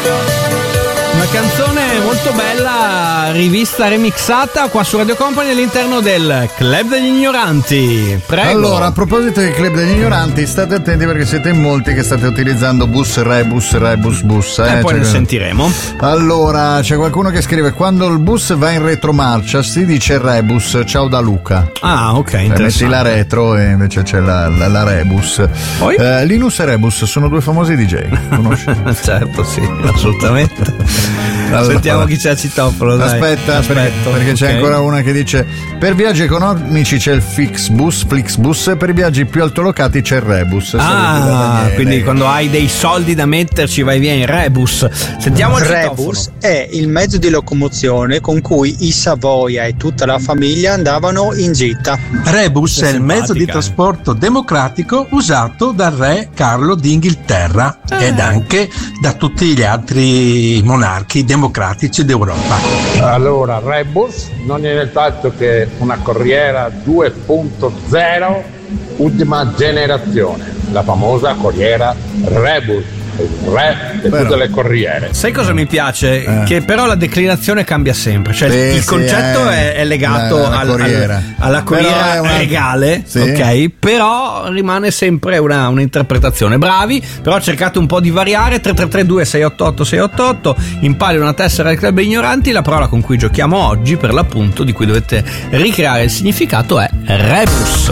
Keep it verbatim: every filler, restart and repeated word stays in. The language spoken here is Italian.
Una canzone molto bella, rivista, remixata qua su Radio Company all'interno del Club degli Ignoranti. Prego. Allora, a proposito del Club degli Ignoranti, state attenti perché siete in molti che state utilizzando bus, rebus, rebus, bus. E eh, poi cioè, ne sentiremo. Allora, c'è qualcuno che scrive: quando il bus va in retromarcia si dice rebus. Ciao da Luca. Ah, ok, eh, interessante. metti la retro e invece c'è la, la, la rebus. Poi? Eh, Linus e Rebus sono due famosi D J. Conosci? Certo, sì, assolutamente. Allora, sentiamo chi c'è a Citofono, dai. Aspetta, Aspetto, perché, perché c'è ok. ancora una che dice: per viaggi economici c'è il Flixbus, Flixbus, per i viaggi più altolocati c'è il Rebus. Ah, quindi quando hai dei soldi da metterci vai via in Rebus. Sentiamo il Rebus citofono. è il mezzo di locomozione con cui i Savoia e tutta la famiglia andavano in gita. Rebus è, È il mezzo di simpatica. trasporto democratico usato dal re Carlo d'Inghilterra Ah. ed anche da tutti gli altri monarchi democratici d'Europa. Allora, Rebus non è altro che una corriera due punto zero ultima generazione, la famosa corriera Rebus, il re di Però- tutte le corriere. Sai cosa mi piace? Eh. Che però la declinazione cambia sempre. Cioè Sì, il sì, concetto eh. è, è legato La- la al- corriera. al- alla Però corriera è una- regale, Sì. ok? Però rimane sempre una, un'interpretazione. Bravi, però cercate un po' di variare. Tre tre tre due sei otto otto sei otto otto. Impari una tessera del Club Ignoranti. La parola con cui giochiamo oggi, per l'appunto, di cui dovete ricreare il significato, è Rebus.